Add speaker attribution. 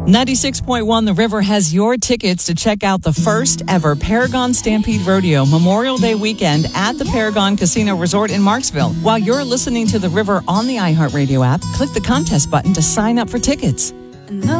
Speaker 1: 96.1 The River has your tickets to check out the first ever Paragon Stampede Rodeo Memorial Day weekend at the Paragon Casino Resort in Marksville. While you're listening to The River on the iHeartRadio app, click the contest button to sign up for tickets.